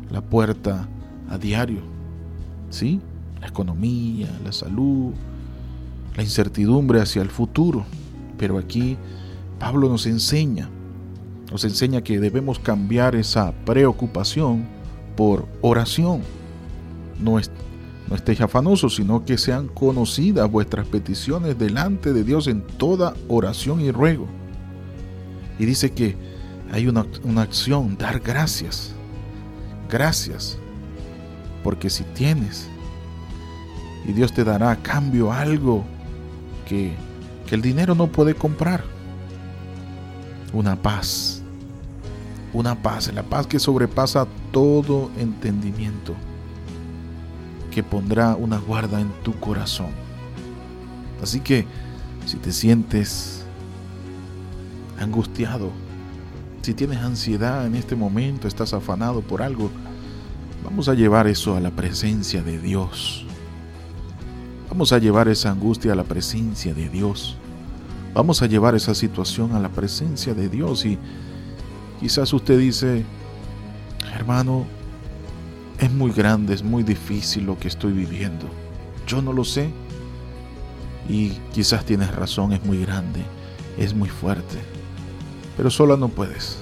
la puerta a diario, ¿sí? La economía, la salud, la incertidumbre hacia el futuro. Pero aquí Pablo nos enseña que debemos cambiar esa preocupación por oración. No estéis afanosos, sino que sean conocidas vuestras peticiones delante de Dios en toda oración y ruego. Y dice que hay una acción, dar gracias. Gracias, porque si tienes, y Dios te dará a cambio algo que el dinero no puede comprar. Una paz, la paz que sobrepasa todo entendimiento, que pondrá una guarda en tu corazón. Así que si te sientes angustiado, si tienes ansiedad en este momento, estás afanado por algo, vamos a llevar eso a la presencia de Dios. Vamos a llevar esa angustia a la presencia de Dios. Vamos a llevar esa situación a la presencia de Dios. Y quizás usted dice: hermano, es muy grande, es muy difícil lo que estoy viviendo. Yo no lo sé. Y quizás tienes razón, es muy grande, es muy fuerte. Pero solo no puedes.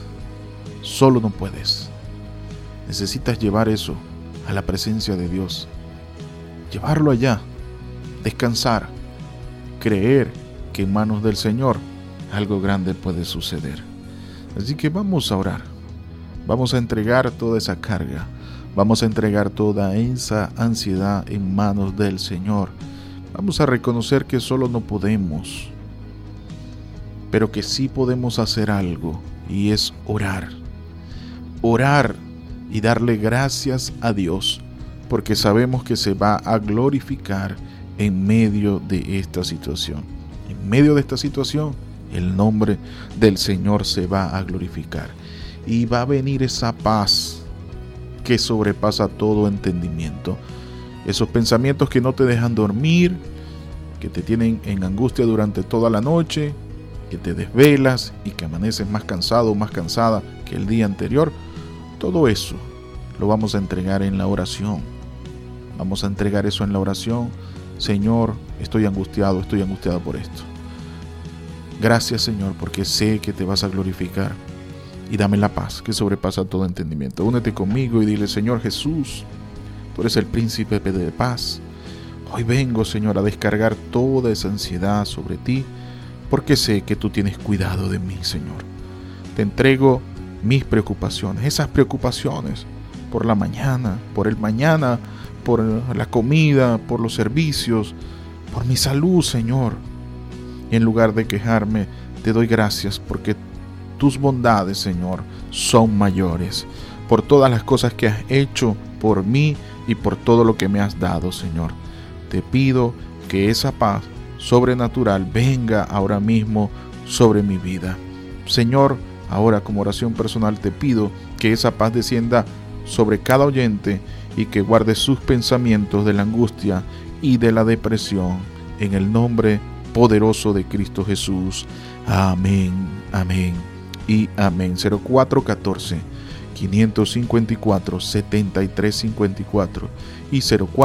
Necesitas llevar eso a la presencia de Dios. Llevarlo allá. Descansar. Creer que en manos del Señor algo grande puede suceder. Así que vamos a orar. Vamos a entregar toda esa carga. Vamos a entregar toda esa ansiedad en manos del Señor. Vamos a reconocer que solo no podemos, pero que sí podemos hacer algo, y es orar. Orar y darle gracias a Dios, porque sabemos que se va a glorificar en medio de esta situación. En medio de esta situación, el nombre del Señor se va a glorificar. Y va a venir esa paz que sobrepasa todo entendimiento. Esos pensamientos que no te dejan dormir, que te tienen en angustia durante toda la noche, que te desvelas y que amaneces más cansado o más cansada que el día anterior. Todo eso lo vamos a entregar en la oración. Vamos a entregar eso en la oración. Señor, estoy angustiada por esto. Gracias, Señor, porque sé que te vas a glorificar. Y dame la paz que sobrepasa todo entendimiento. Únete conmigo y dile: Señor Jesús, tú eres el príncipe de paz. Hoy vengo, Señor, a descargar toda esa ansiedad sobre ti, porque sé que tú tienes cuidado de mí, Señor. Te entrego mis preocupaciones, esas preocupaciones por la mañana, por el mañana, por la comida, por los servicios, por mi salud, Señor. Y en lugar de quejarme, te doy gracias porque tus bondades, Señor, son mayores. Por todas las cosas que has hecho por mí y por todo lo que me has dado, Señor. Te pido que esa paz sobrenatural venga ahora mismo sobre mi vida. Señor, ahora como oración personal te pido que esa paz descienda sobre cada oyente y que guarde sus pensamientos de la angustia y de la depresión. En el nombre poderoso de Cristo Jesús. Amén, amén y amén. 0414-554-7354 y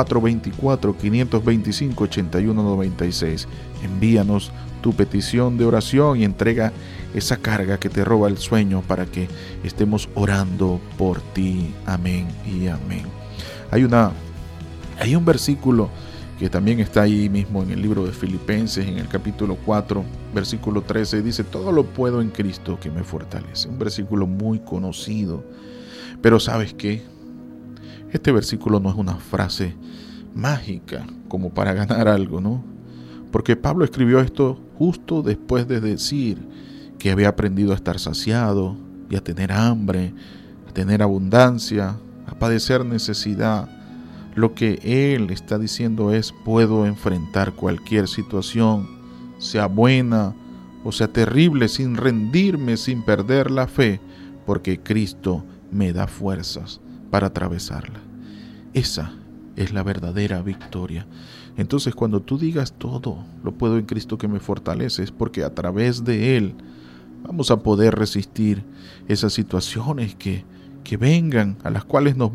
0424-525-8196. Envíanos tu petición de oración y entrega esa carga que te roba el sueño para que estemos orando por ti. Amén y amén. Hay un versículo que también está ahí mismo en el libro de Filipenses, en el capítulo 4, versículo 13, dice: todo lo puedo en Cristo que me fortalece. Un versículo muy conocido. Pero ¿sabes qué? Este versículo no es una frase mágica como para ganar algo, ¿no? Porque Pablo escribió esto justo después de decir que había aprendido a estar saciado y a tener hambre, a tener abundancia, a padecer necesidad. Lo que él está diciendo es: puedo enfrentar cualquier situación, sea buena o sea terrible, sin rendirme, sin perder la fe, porque Cristo me da fuerzas para atravesarla. Esa es la verdadera victoria. Entonces, cuando tú digas todo lo puedo en Cristo que me fortalece, es porque a través de Él vamos a poder resistir esas situaciones que vengan, a las cuales nos